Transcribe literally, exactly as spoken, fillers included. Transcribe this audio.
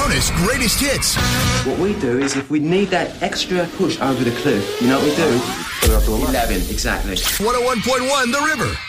Jonas Greatest Hits. What we do is if we need that extra push over the cliff, you know what we do? Put it up to eleven. eleven, exactly. one oh one point one The River.